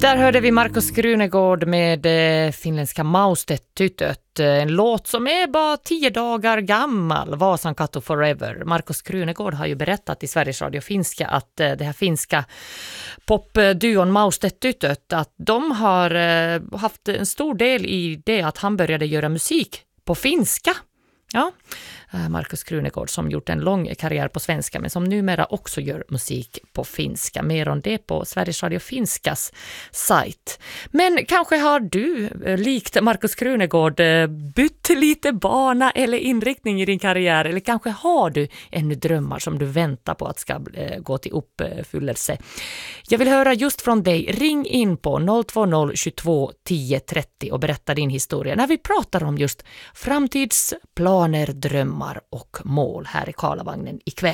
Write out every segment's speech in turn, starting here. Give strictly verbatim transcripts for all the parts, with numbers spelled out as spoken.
Där hörde vi Markus Krunegård med eh, finländska Maustet tytöt. En låt som är bara tio dagar gammal, Vasan Katu Forever. Markus Krunegård har ju berättat i Sveriges Radio Finska att eh, det här finska popduon Maustet tytöt, att de har eh, haft en stor del i det att han började göra musik på finska. Ja, Markus Krunegård som gjort en lång karriär på svenska men som numera också gör musik på finska. Mer om det på Sveriges Radio Finskas sajt. Men kanske har du, likt Markus Krunegård, bytt lite bana eller inriktning i din karriär, eller kanske har du ännu drömmar som du väntar på att ska gå till uppfyllelse. Jag vill höra just från dig. Ring in på noll två noll tjugotvå tio trettio och berätta din historia när vi pratar om just framtidsplaner, drömmar och mål här i Karlavagnen ikväll.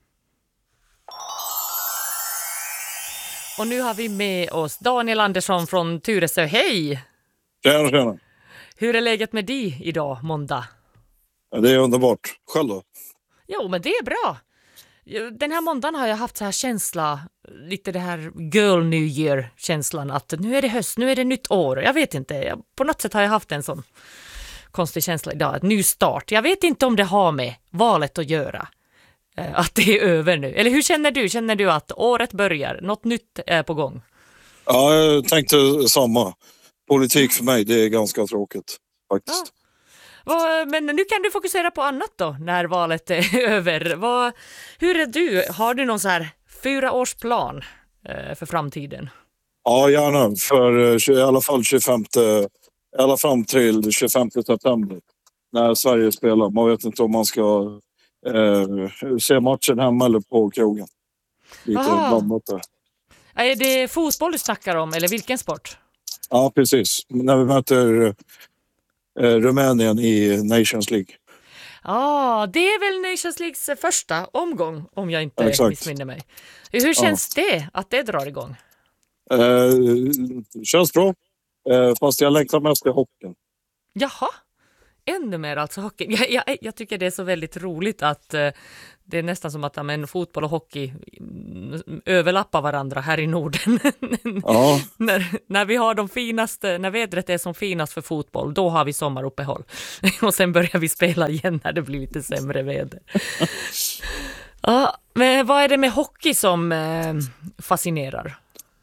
Och nu har vi med oss Daniel Andersson från Tyresö. Hej! Tjena, tjena. Hur är läget med dig idag, måndag? Ja, det är underbart. Själv då? Jo, men det är bra. Den här måndagen har jag haft så här känsla, lite det här girl new year känslan, att nu är det höst, nu är det nytt år. Jag vet inte, på något sätt har jag haft en sån konstig känsla idag, ett ny start. Jag vet inte om det har med valet att göra, att det är över nu. Eller hur känner du? Känner du att året börjar, något nytt är på gång? Ja, jag tänkte samma. Politik för mig, det är ganska tråkigt faktiskt. Ja. Men nu kan du fokusera på annat då, när valet är över. Vad, hur är du? Har du någon så här fyraårsplan för framtiden? Ja, gärna. För i alla fall tjugofemte, i alla fram till tjugofemte september när Sverige spelar. Man vet inte om man ska eh, se matchen hemma eller på krogen. Lite blandat där. Är det fotboll du snackar om eller vilken sport? Ja, precis. När vi möter eh, Rumänien i Nations League. Ja, ah, det är väl Nations Leagues första omgång om jag inte Exakt. missminner mig. Hur känns ja. det att det drar igång? Eh, känns bra. Eh, fast jag längtar mest i hockeyn. Jaha, ännu mer alltså hockey. Jag, jag, jag tycker det är så väldigt roligt att eh, det är nästan som att men, fotboll och hockey överlappar varandra här i Norden. Ja. när, när vi har de finaste, när vädret är som finast för fotboll, då har vi sommaruppehåll. Och sen börjar vi spela igen när det blir lite sämre väder. Ja, men vad är det med hockey som eh, fascinerar?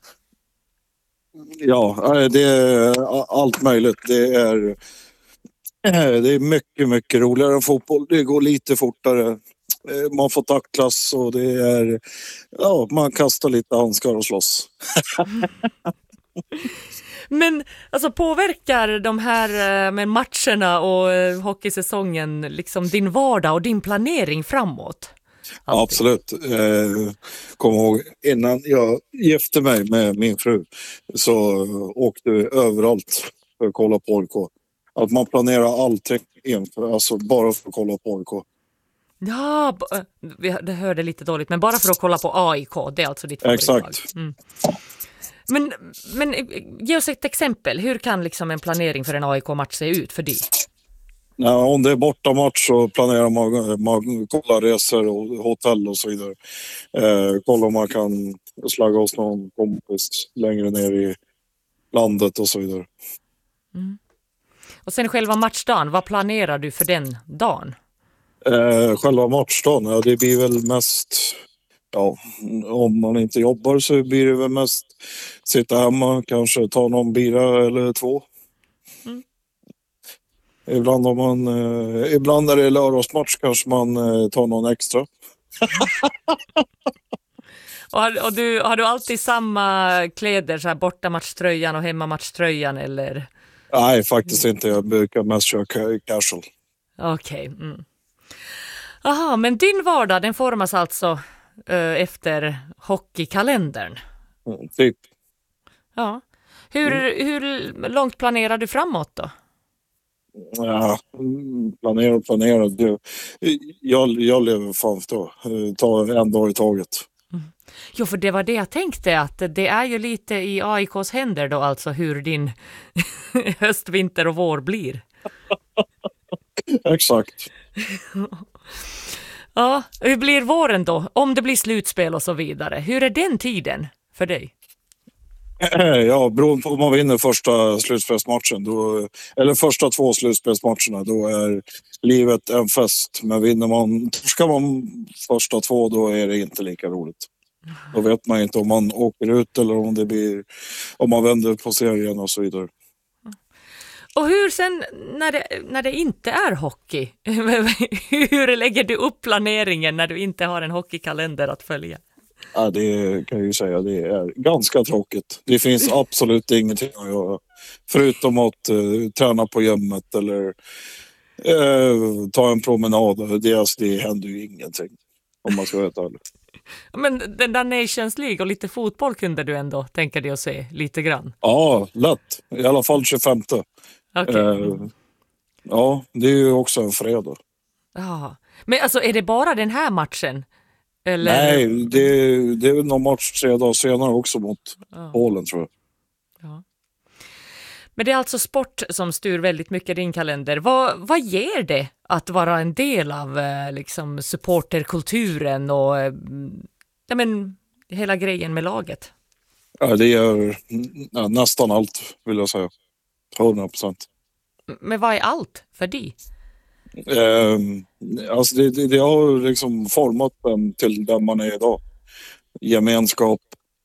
Ja, det är allt möjligt. Det är, det är mycket, mycket roligare än fotboll. Det går lite fortare. Man får tacklas och det är... Ja, man kastar lite handskar och slåss. Men alltså påverkar de här med matcherna och hockeysäsongen liksom din vardag och din planering framåt? Ja, absolut. Eh, kom ihåg, innan jag gifte mig med min fru så åkte vi överallt för att kolla på A I K. Att man planerar allting inför, alltså bara för att kolla på A I K. Ja, det hörde lite dåligt, men bara för att kolla på A I K, det är alltså ditt favoritlag. Exakt. Mm. Men, men ge oss ett exempel. Hur kan liksom en planering för en A I K-match se ut för dig? Ja, om det är bortamatch så planerar man, man kollar resor och hotell och så vidare. Eh, kolla om man kan slagga oss någon kompis längre ner i landet och så vidare. Mm. Och sen själva matchdagen, vad planerar du för den dagen? Eh, själva matchdagen, ja, det blir väl mest... Ja, om man inte jobbar så blir det väl mest sitta hemma, kanske ta någon bira eller två. Mm. Ibland, om man, eh, ibland när det är lördagsmatch kanske man eh, tar någon extra. och har, och du, har du alltid samma kläder, så här bortamatchtröjan och hemmamatchtröjan eller? Nej, faktiskt inte. Jag brukar mest köra casual. Okej. Okay. Mm. Aha, men din vardag den formas alltså uh, efter hockeykalendern? Mm, typ. Ja. Hur, mm. hur långt planerar du framåt då? Ja, planera och planera. Jag, jag lever fan för då. Ta en dag i taget. Mm. Jo, för det var det jag tänkte, att det är ju lite i A I K:s händer då, alltså hur din höst, vinter och vår blir. Exakt. Ja, hur blir våren då? Om det blir slutspel och så vidare. Hur är den tiden för dig? Ja, beroende på om man vinner första slutspelsmatchen, då, eller första två slutspelsmatcherna, då är livet en fest. Men vinner man, ska man första två, då är det inte lika roligt. Då vet man inte om man åker ut eller om det blir, om man vänder på serien och så vidare. Och hur sen när det, när det inte är hockey, hur lägger du upp planeringen när du inte har en hockeykalender att följa? Ja, det kan jag ju säga, det är ganska tråkigt. Det finns absolut ingenting att göra. Förutom att uh, träna på gymmet eller uh, ta en promenad. Det, alltså, det händer ju ingenting, om man ska veta ärlig. Men den där Nations League och lite fotboll kunde du ändå tänka dig att se lite grann? Ja, lätt. I alla fall tjugofemte. Okay. Uh, ja, det är ju också en fredag. Ja. Men alltså, är det bara den här matchen? Eller? Nej, det, det är någon match tre dagar senare också mot ja. Polen, tror jag. Ja. Men det är alltså sport som styr väldigt mycket din kalender. Vad, vad ger det att vara en del av liksom, supporterkulturen och ja, men, hela grejen med laget? Ja, det är ja, nästan allt, vill jag säga. hundra procent. Men vad är allt för dig? Eh, alltså det, det, det har liksom format den till den man är idag. Gemenskap.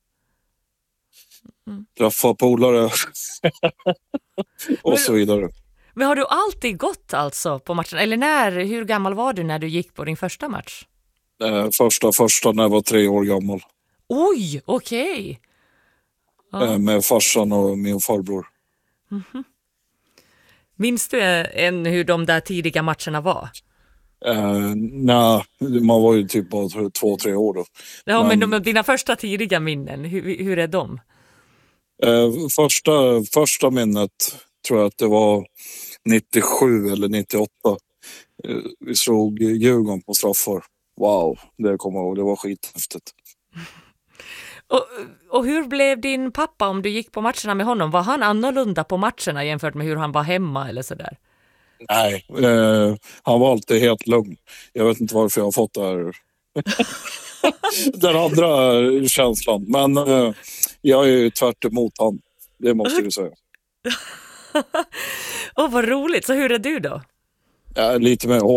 Mm. Träffa polare. och men, så vidare. Men har du alltid gått alltså på matchen? Eller när, hur gammal var du när du gick på din första match? Eh, första, första när jag var tre år gammal. Oj, okej. Okay. Ja. Eh, med farsan och min farbror. Mm-hmm. Minns du än hur de där tidiga matcherna var? Uh, nej, man var ju typ bara två, tre år då. Ja, men, men de, dina första tidiga minnen, hur, hur är de? Uh, första, första minnet tror jag att det var nittiosju eller nittioåtta. Uh, vi slog Djurgården på straffar. Wow, det kommer jag ihåg. Det var skithäftigt. Och, och hur blev din pappa om du gick på matcherna med honom? Var han annorlunda på matcherna jämfört med hur han var hemma eller sådär? Nej, eh, han var alltid helt lugn. Jag vet inte varför jag har fått det här. Den andra känslan. Men eh, jag är ju tvärt emot han. Det måste du säga. Åh, oh, vad roligt. Så hur är du då? Ja, lite mer